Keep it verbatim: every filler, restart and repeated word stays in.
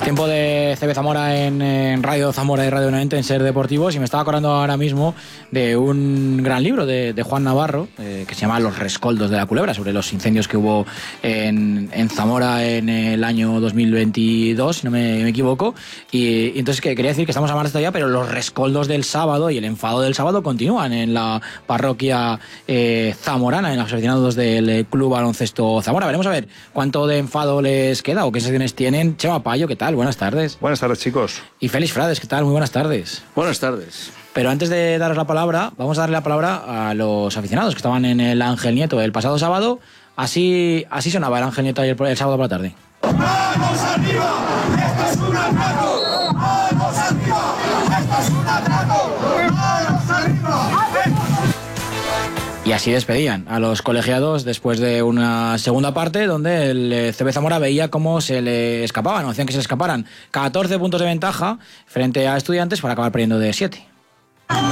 Tiempo de C B Zamora en, en Radio Zamora y Radio Benavente en Ser Deportivos, y me estaba acordando ahora mismo de un gran libro de, de Juan Navarro eh, que se llama Los rescoldos de la culebra, sobre los incendios que hubo en, en Zamora en el año dos mil veintidós, si no me, me equivoco, y, y entonces que quería decir que estamos a marzo todavía, pero los rescoldos del sábado y el enfado del sábado continúan en la parroquia eh, zamorana, en los aficionados del Club Baloncesto Zamora. Veremos a ver cuánto de enfado les queda o qué sensaciones tienen. Chema Payo, ¿qué tal? Buenas tardes. Buenas tardes, chicos. Y Félix Frades, ¿qué tal? Muy buenas tardes. Buenas tardes. Pero antes de daros la palabra, vamos a darle la palabra a los aficionados que estaban en el Ángel Nieto el pasado sábado. Así, así sonaba el Ángel Nieto el, el sábado por la tarde. ¡Vamos arriba! ¡Esto es un atraco! ¡Vamos arriba! ¡Esto es un atraco! ¡Vamos arriba! Y así despedían a los colegiados después de una segunda parte donde el C B Zamora veía cómo se le escapaban, o hacían que se le escaparan catorce puntos de ventaja frente a Estudiantes para acabar perdiendo de siete.